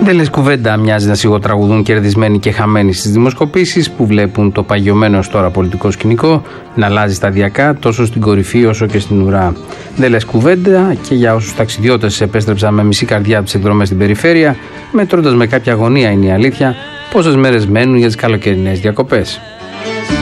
Δεν λες κουβέντα, μοιάζει να σιγοτραγουδούν κερδισμένοι και χαμένοι στις δημοσκοπήσεις που βλέπουν το παγιωμένο ως τώρα πολιτικό σκηνικό να αλλάζει σταδιακά τόσο στην κορυφή όσο και στην ουρά. Δεν λες κουβέντα και για όσους ταξιδιώτες επέστρεψαν με μισή καρδιά τις εκδρομές στην περιφέρεια, μετρώντας με κάποια αγωνία, είναι η αλήθεια, πόσες μέρες μένουν για τις καλοκαιρινές διακοπές.